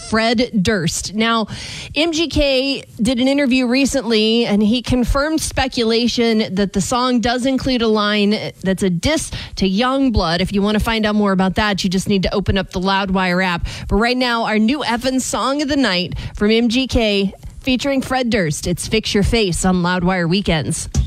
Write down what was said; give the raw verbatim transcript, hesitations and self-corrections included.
Fred Durst. Now, M G K did an interview recently, and he confirmed speculation that the song does include a line that's a diss to Youngblood. If you want to find out more about that, you just need to open up the Loudwire app. But right now, our new Evans song of the night from M G K featuring Fred Durst. It's Fix Your Face on Loudwire Weekends.